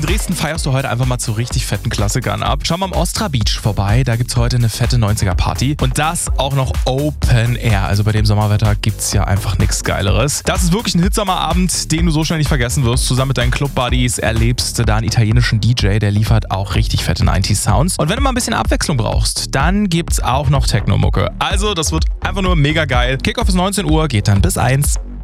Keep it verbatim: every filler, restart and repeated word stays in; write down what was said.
Dresden feierst du heute einfach mal zu richtig fetten Klassikern ab. Schau mal am Ostra Beach vorbei, da gibt's heute eine fette neunziger-Party. Und das auch noch Open Air. Also bei dem Sommerwetter gibt's ja einfach nichts Geileres. Das ist wirklich ein Hitsommerabend, den du so schnell nicht vergessen wirst. Zusammen mit deinen Club-Buddies erlebst du da einen italienischen D J, der liefert auch richtig fette neunziger-Sounds. Und wenn du mal ein bisschen Abwechslung brauchst, dann gibt's auch noch Techno-Mucke. Also das wird einfach nur mega geil. Kickoff ist neunzehn Uhr, geht dann bis eins.